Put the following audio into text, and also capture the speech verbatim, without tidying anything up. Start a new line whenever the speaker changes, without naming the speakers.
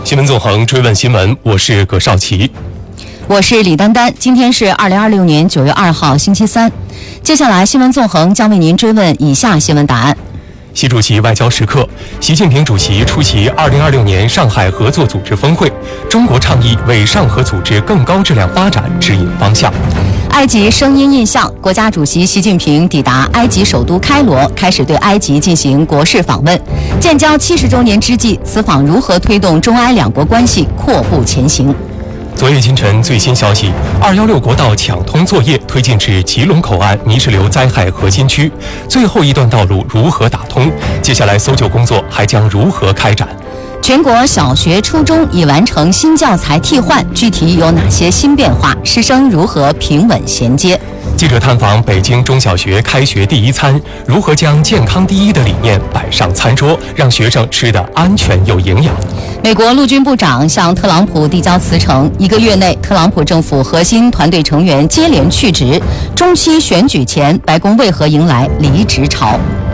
新闻纵横追问新闻，我是葛少奇，
我是李丹丹。今天是二零二六年九月二号，星期三。接下来，新闻纵横将为您追问以下新闻答案。
习主席外交时刻，习近平主席出席二零二六年上海合作组织峰会，中国倡议为上合组织更高质量发展指引方向。
埃及声音印象，国家主席习近平抵达埃及首都开罗，开始对埃及进行国事访问。建交七十周年之际，此访如何推动中埃两国关系阔步前行？
昨夜今晨最新消息，二一六国道抢通作业推进至吉隆口岸泥石流灾害核心区，最后一段道路如何打通？接下来搜救工作还将如何开展？
全国小学、初中已完成新教材替换，具体有哪些新变化？师生如何平稳衔接？
记者探访北京中小学开学第一餐，如何将健康第一的理念摆上餐桌，让学生吃得安全又营养？
美国陆军部长向特朗普递交辞呈，一个月内，特朗普政府核心团队成员接连去职。中期选举前，白宫为何迎来离职潮？